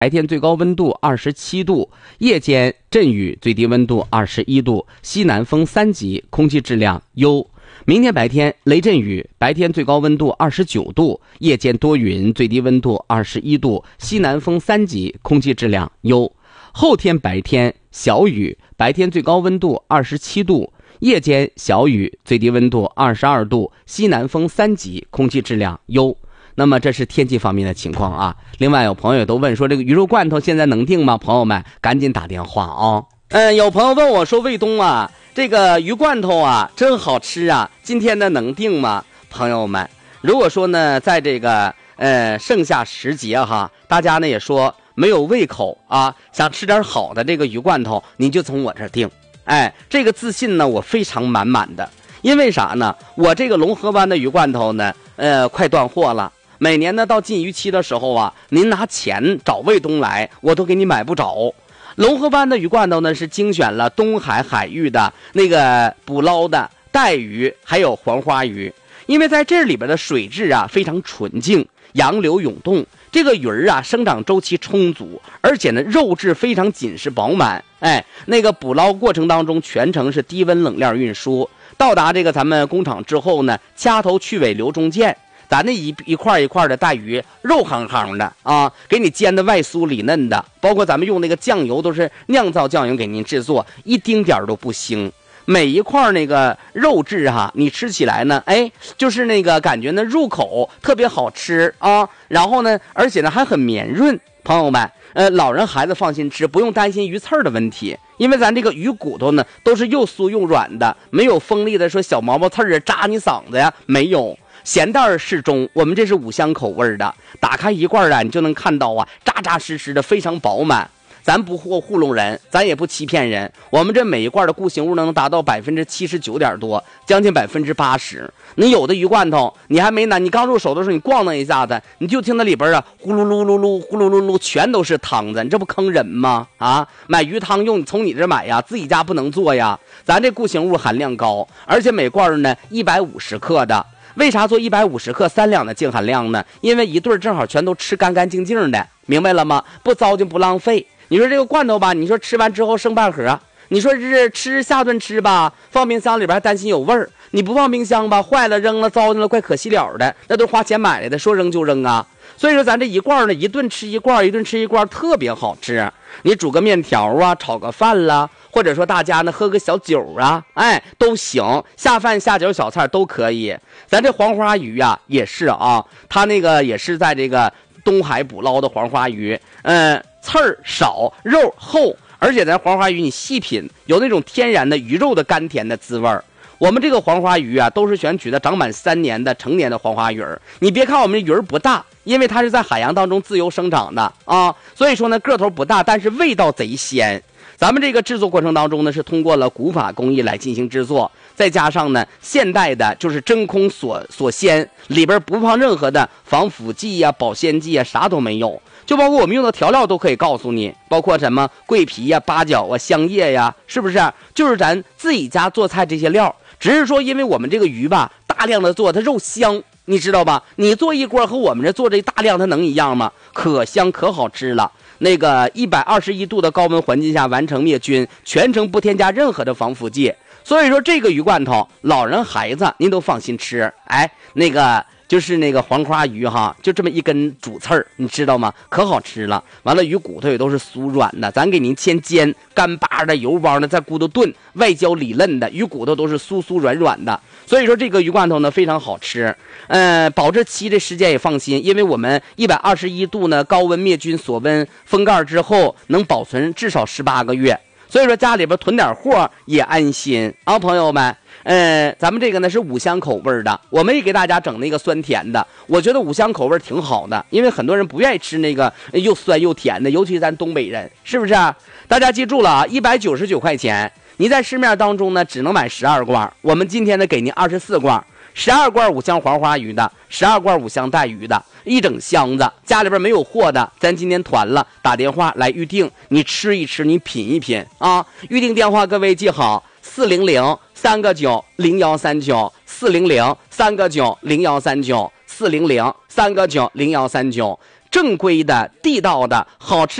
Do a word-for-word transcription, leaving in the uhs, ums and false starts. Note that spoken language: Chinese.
白天最高温度二十七度，夜间阵雨，最低温度二十一度，西南风三级，空气质量优。明天白天雷阵雨，白天最高温度二十九度，夜间多云，最低温度二十一度，西南风三级，空气质量优。后天白天小雨，白天最高温度二十七度，夜间小雨，最低温度二十二度，西南风三级，空气质量优。那么这是天气方面的情况啊。另外有朋友都问说，这个鱼肉罐头现在能订吗？朋友们赶紧打电话啊。嗯，有朋友问我说，卫东啊，这个鱼罐头啊真好吃啊，今天呢能订吗？朋友们，如果说呢在这个呃盛夏时节哈，大家呢也说没有胃口啊，想吃点好的这个鱼罐头，你就从我这儿订。哎，这个自信呢我非常满满的，因为啥呢？我这个龙河湾的鱼罐头呢呃快断货了，每年呢到禁渔期的时候啊，您拿钱找卫东来，我都给你买不着。龙河湾的鱼罐头呢是精选了东海海域的那个捕捞的带鱼还有黄花鱼，因为在这里边的水质啊非常纯净，洋流涌动，这个鱼儿啊生长周期充足，而且呢肉质非常紧实饱满。哎，那个捕捞过程当中全程是低温冷链运输，到达这个咱们工厂之后呢，掐头去尾留中间，咱那一一块一块的带鱼肉夯夯的啊，给你煎的外酥里嫩的，包括咱们用那个酱油都是酿造酱油给您制作，一丁点都不腥。每一块那个肉质哈、啊，你吃起来呢，哎，就是那个感觉呢入口特别好吃啊，然后呢，而且呢还很绵润。朋友们，呃，老人孩子放心吃，不用担心鱼刺儿的问题，因为咱这个鱼骨头呢都是又酥又软的，没有锋利的说小毛毛刺儿啊扎你嗓子呀，没有。咸淡适中，我们这是五香口味的，打开一罐啊，你就能看到啊，扎扎实实的，非常饱满。咱不糊糊弄人，咱也不欺骗人，我们这每一罐的固形物能达到百分之七十九点多，将近百分之八十。你有的鱼罐头，你还没拿，你刚入手的时候，你咣当一下子，你就听它里边啊，呼噜噜噜噜，呼噜噜噜，全都是汤子，你这不坑人吗？啊，买鱼汤用，从你这买呀，自己家不能做呀。咱这固形物含量高，而且每罐呢一百五十克的。为啥做一百五十克三两的净含量呢？因为一对正好全都吃干干净净的，明白了吗？不糟践不浪费。你说这个罐头吧，你说吃完之后剩半盒，你说是吃下顿吃吧，放冰箱里边还担心有味儿，你不放冰箱吧，坏了扔了糟践了，怪可惜了的，那都花钱买来的，说扔就扔啊。所以说咱这一罐呢，一顿吃一罐，一顿吃一罐，特别好吃。你煮个面条啊，炒个饭啦，或者说大家呢喝个小酒啊，哎都行，下饭下酒小菜都可以。咱这黄花鱼呀、啊、也是啊，它那个也是在这个东海捕捞的黄花鱼，嗯，刺儿少，肉厚，而且咱黄花鱼你细品，有那种天然的鱼肉的甘甜的滋味儿。我们这个黄花鱼啊，都是选取的长满三年的成年的黄花鱼儿。你别看我们这鱼儿不大，因为它是在海洋当中自由生长的啊，所以说呢个头不大，但是味道贼鲜。咱们这个制作过程当中呢，是通过了古法工艺来进行制作，再加上呢现代的就是真空锁锁鲜，里边不放任何的防腐剂呀、保鲜剂呀，啥都没有。就包括我们用的调料都可以告诉你，包括什么桂皮呀、八角啊、香叶呀，是不是？就是咱自己家做菜这些料，只是说因为我们这个鱼吧，大量的做它肉香，你知道吧？你做一锅和我们这做这大量它能一样吗？可香可好吃了。那个一百二十一度的高温环境下完成灭菌，全程不添加任何的防腐剂。所以说这个鱼罐头，老人孩子您都放心吃。哎，那个就是那个黄花鱼哈，就这么一根主刺儿，你知道吗？可好吃了。完了鱼骨头也都是酥软的，咱给您先煎，干巴的油包的在骨头炖，外焦里嫩的，鱼骨头都是酥酥软软的。所以说这个鱼罐头呢非常好吃，呃，保质期的时间也放心，因为我们一百二十一度呢高温灭菌锁温封盖之后能保存至少十八个月，所以说家里边囤点货也安心啊，朋友们。呃，咱们这个呢是五香口味的，我们也给大家整那个酸甜的，我觉得五香口味挺好的，因为很多人不愿意吃那个又酸又甜的，尤其是咱东北人，是不是啊？大家记住了啊，一百九十九块钱，你在市面当中呢只能买十二罐，我们今天呢给您二十四罐，十二罐五香黄花鱼的，十二罐五香带鱼的，一整箱子，家里边没有货的，咱今天团了，打电话来预定，你吃一吃，你品一品啊！预定电话各位记好，四零零三个九零幺三九，四零零三个九零幺三九，四零零三个九零幺三九。 正规的、地道的、好吃